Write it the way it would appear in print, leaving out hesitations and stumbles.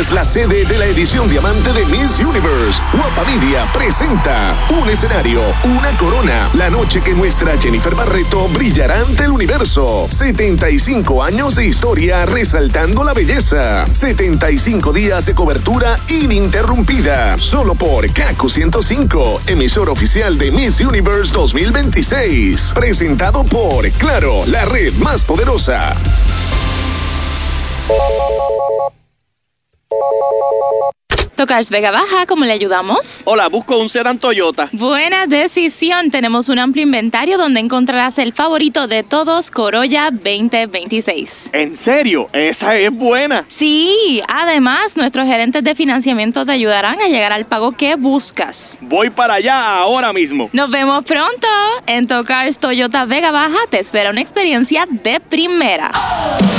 es la sede de la edición diamante de Miss Universe. Guapamedia presenta un escenario, una corona, la noche que nuestra Jennifer Barreto brillará ante el universo. 75 años de historia resaltando la belleza. 75 días de cobertura ininterrumpida. Solo por Kaku 105, emisor oficial de Miss Universe 2026. Presentado por Claro, la red más poderosa. Tocars Vega Baja, ¿cómo le ayudamos? Hola, busco un sedán Toyota. Buena decisión. Tenemos un amplio inventario donde encontrarás el favorito de todos, Corolla 2026. ¿En serio? Esa es buena. Sí, además, nuestros gerentes de financiamiento te ayudarán a llegar al pago que buscas. Voy para allá ahora mismo. Nos vemos pronto. En Tocars Toyota Vega Baja te espera una experiencia de primera.